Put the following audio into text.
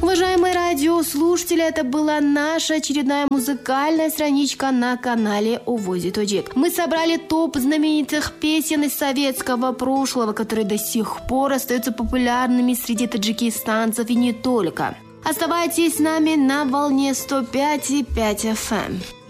Уважаемые радиослушатели, это была наша очередная музыкальная страничка на канале Увози Тоджик. Мы собрали топ знаменитых песен из советского прошлого, которые до сих пор остаются популярными среди таджикистанцев и не только. Оставайтесь с нами на волне 105,5 FM.